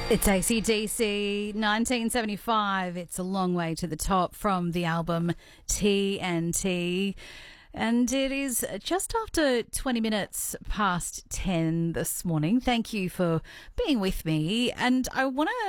It's AC/DC 1975. It's a long way to the top from the album TNT. And it is just after 20 minutes past 10 this morning. Thank you for being with me. And I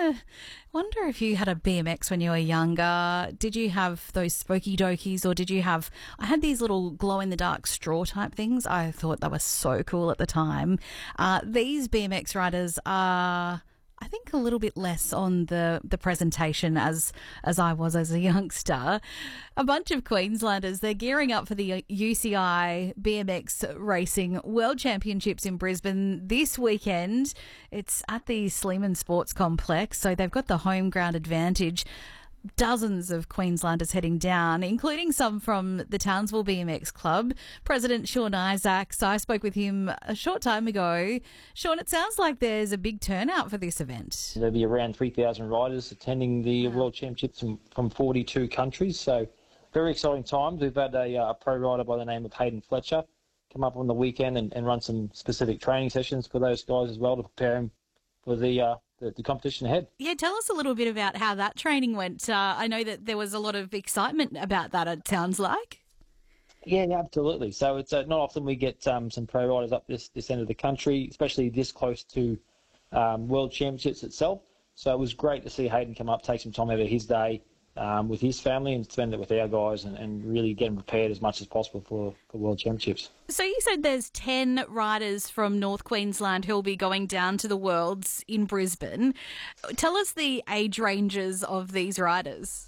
wonder if you had a BMX when you were younger. Did you have those spooky dokies, or did you have... I had these little glow-in-the-dark straw type things. I thought they were so cool at the time. These BMX riders are... I think a little bit less on the presentation as I was as a youngster. A bunch of Queenslanders, they're gearing up for the UCI BMX Racing World Championships in Brisbane this weekend. It's at the Sleeman Sports Complex, so they've got the home ground advantage. Dozens of Queenslanders heading down, including some from the Townsville BMX Club. President Sean Isaacs, I spoke with him a short time ago. Sean, it sounds like there's a big turnout for this event. There'll be around 3,000 riders attending the World Championships from 42 countries, so very exciting times. We've had a pro rider by the name of Hayden Fletcher come up on the weekend and run some specific training sessions for those guys as well to prepare them for the competition ahead. Yeah, tell us a little bit about how that training went. I know that there was a lot of excitement about that, it sounds like. Yeah, absolutely. So it's not often we get some pro riders up this end of the country, especially this close to World Championships itself. So it was great to see Hayden come up, take some time out of his day with his family and spend it with our guys and really get them prepared as much as possible for World Championships. So you said there's 10 riders from North Queensland who'll be going down to the Worlds in Brisbane. Tell us the age ranges of these riders.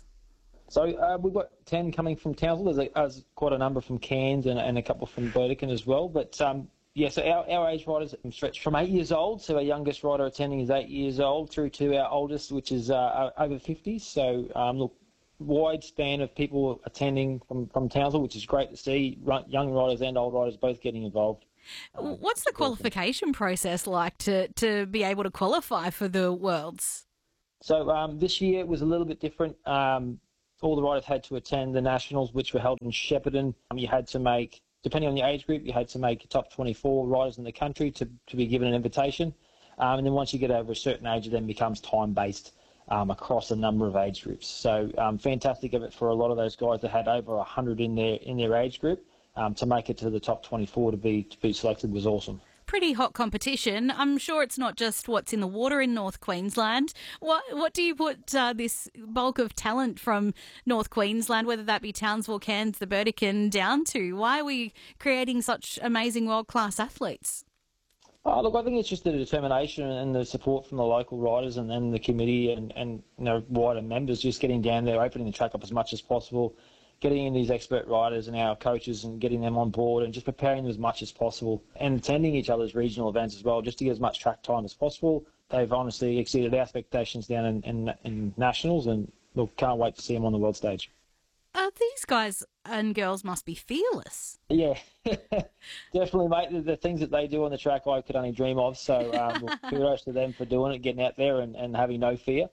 So we've got 10 coming from Townsville. There's quite a number from Cairns and a couple from Burdekin as well. But so our age riders stretch from 8 years old. So our youngest rider attending is 8 years old through to our oldest, which is over 50. So look, wide span of people attending from Townsville, which is great to see. Young riders and old riders both getting involved. What's the qualification process like to be able to qualify for the Worlds? So this year it was a little bit different. All the riders had to attend the Nationals, which were held in Shepparton. You had to make, depending on your age group, you had to make top 24 riders in the country to be given an invitation. And then once you get over a certain age, it then becomes time-based across a number of age groups. So fantastic of it for a lot of those guys that had over 100 in their age group. To make it to the top 24 to be selected was awesome. Pretty hot competition. I'm sure it's not just what's in the water in North Queensland. What do you put this bulk of talent from North Queensland, whether that be Townsville, Cairns, the Burdekin, down to? Why are we creating such amazing world-class athletes? Look, I think it's just the determination and the support from the local riders and then the committee and wider members just getting down there, opening the track up as much as possible, getting in these expert riders and our coaches and getting them on board and just preparing them as much as possible and attending each other's regional events as well just to get as much track time as possible. They've honestly exceeded our expectations down in Nationals and look, can't wait to see them on the world stage. These guys and girls must be fearless. Yeah, definitely, mate. The things that they do on the track I could only dream of. So kudos to them for doing it, getting out there and having no fear.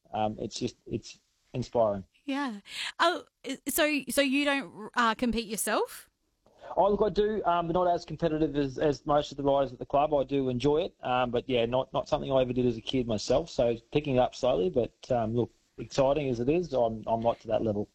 It's inspiring. Yeah. Oh, so you don't compete yourself? Oh, look, I do, but not as competitive as most of the riders at the club. I do enjoy it, but yeah, not something I ever did as a kid myself. So picking it up slowly, but look, exciting as it is, I'm not to that level.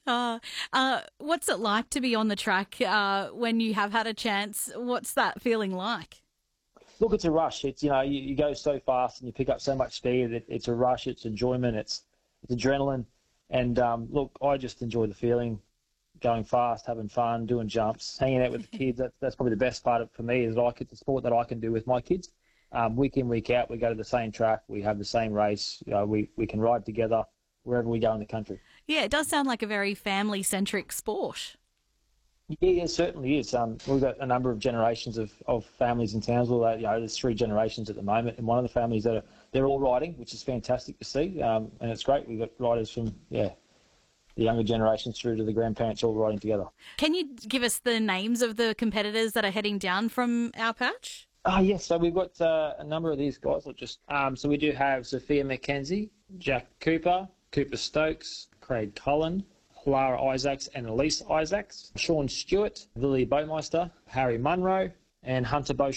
What's it like to be on the track when you have had a chance? What's that feeling like? Look, it's a rush. It's you go so fast and you pick up so much speed. It's a rush. It's enjoyment. It's adrenaline. And look, I just enjoy the feeling, going fast, having fun, doing jumps, hanging out with the kids. That's probably the best part of it for me is it's a sport that I can do with my kids. Week in, week out, we go to the same track. We have the same race. We can ride together wherever we go in the country. Yeah, it does sound like a very family-centric sport. Yeah, it certainly is. We've got a number of generations of families in Townsville. There's 3 generations at the moment, and one of the families they're all riding, which is fantastic to see, and it's great. We've got riders from the younger generations through to the grandparents all riding together. Can you give us the names of the competitors that are heading down from our patch? Yes. So we've got a number of these guys. So we do have Sophia McKenzie, Jack Cooper, Cooper Stokes, Craig Cullen, Lara Isaacs and Elise Isaacs, Sean Stewart, Lily Bowmeister, Harry Munro and Hunter Boshin.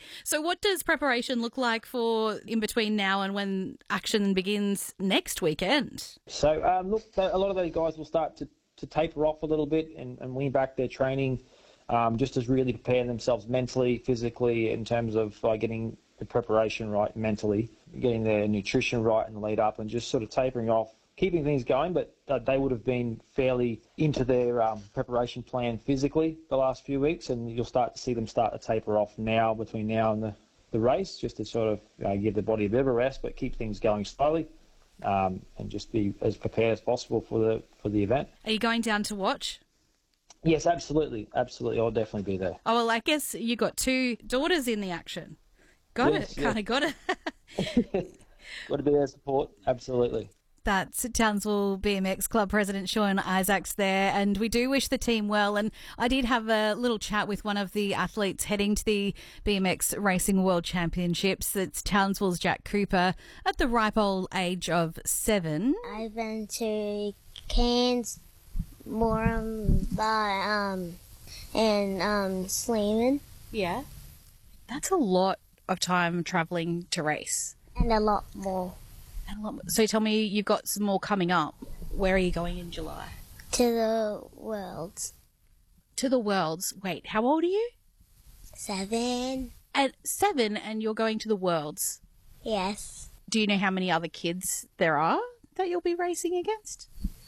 So what does preparation look like for in between now and when action begins next weekend? So, look, a lot of those guys will start to taper off a little bit and wean back their training just to really prepare themselves mentally, physically, in terms of getting the preparation right mentally, getting their nutrition right in the lead up, and just sort of tapering off, keeping things going, but they would have been fairly into their preparation plan physically the last few weeks, and you'll start to see them start to taper off now, between now and the race, just to sort of give the body a bit of a rest, but keep things going slowly, and just be as prepared as possible for the event. Are you going down to watch? Yes, absolutely. I'll definitely be there. Oh, well, I guess you got two daughters in the action. Got it. Kind of got it. Got to be there support. Absolutely. That's Townsville BMX Club President Sean Isaacs there, and we do wish the team well. And I did have a little chat with one of the athletes heading to the BMX Racing World Championships. It's Townsville's Jack Cooper at the ripe old age of 7. I've been to Cairns, Moranbah, and Sleeman. Yeah. That's a lot of time travelling to race. And a lot more. So tell me, you've got some more coming up. Where are you going in July? To the Worlds. To the Worlds. Wait, how old are you? 7. At 7, and you're going to the Worlds. Yes. Do you know how many other kids there are that you'll be racing against?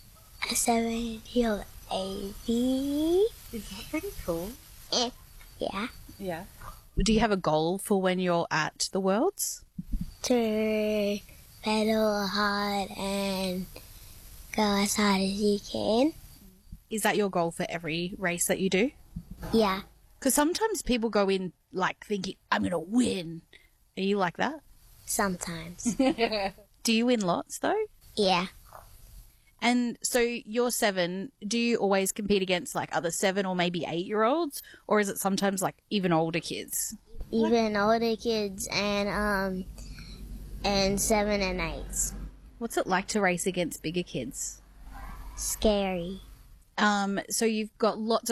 70 or 80. Is that pretty cool? Yeah. Yeah. Do you have a goal for when you're at the Worlds? To pedal hard and go as hard as you can. Is that your goal for every race that you do? Yeah. Because sometimes people go in like thinking, I'm going to win. Are you like that? Sometimes. Do you win lots though? Yeah. And so you're 7. Do you always compete against like other 7 or maybe 8-year-olds? Or is it sometimes like even older kids? Even older kids and 7 and 8s. What's it like to race against bigger kids? Scary. So you've got lots